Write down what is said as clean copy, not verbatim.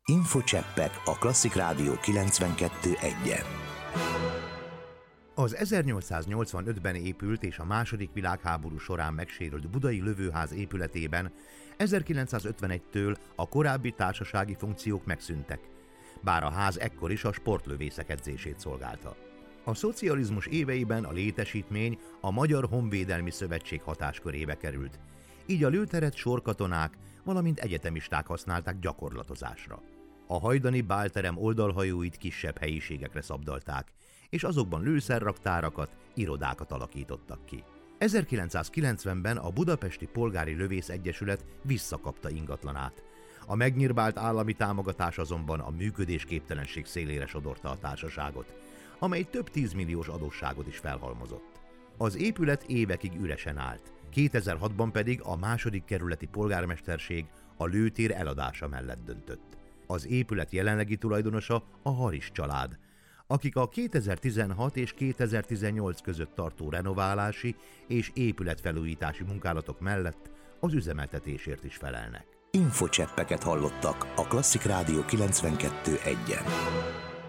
Infocseppek a Klasszik Rádió 92.1-en. Az 1885-ben épült és a II. Világháború során megsérült budai lövőház épületében 1951-től a korábbi társasági funkciók megszűntek, bár a ház ekkor is a sportlövészek edzését szolgálta. A szocializmus éveiben a létesítmény a Magyar Honvédelmi Szövetség hatáskörébe került, így a lőteret sorkatonák, valamint egyetemisták használták gyakorlatozásra. A hajdani bálterem oldalhajóit kisebb helyiségekre szabdalták, és azokban lőszerraktárakat, irodákat alakítottak ki. 1990-ben a Budapesti Polgári Lövész Egyesület visszakapta ingatlanát. A megnyírbált állami támogatás azonban a működésképtelenség szélére sodorta a társaságot, amely több 10 milliós adósságot is felhalmozott. Az épület évekig üresen állt, 2006-ban pedig a II. Kerületi polgármesterség a lőtér eladása mellett döntött. Az épület jelenlegi tulajdonosa a Haris család, akik a 2016 és 2018 között tartó renoválási és épületfelújítási munkálatok mellett az üzemeltetésért is felelnek. Infocseppeket hallottak a Klasszik Rádió 92.1-en.